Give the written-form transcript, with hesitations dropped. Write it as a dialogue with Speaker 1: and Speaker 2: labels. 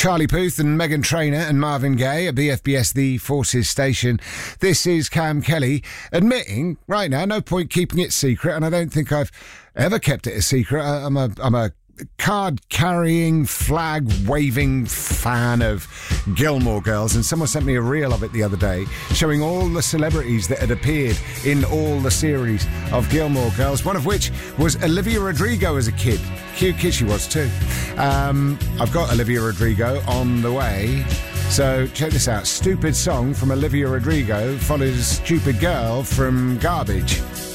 Speaker 1: Charlie Puth and Meghan Trainor and Marvin Gaye at BFBS The Forces station. This is Cam Kelly admitting right now, no point keeping it secret, and I don't think I've ever kept it a secret. I'm a card-carrying, flag-waving fan of Gilmore Girls, and someone sent me a reel of it the other day showing all the celebrities that had appeared in all the series of Gilmore Girls, one of which was Olivia Rodrigo as a kid. Cute kid she was too. I've got Olivia Rodrigo on the way, so check this out. Stupid song from Olivia Rodrigo follows Stupid Girl from Garbage.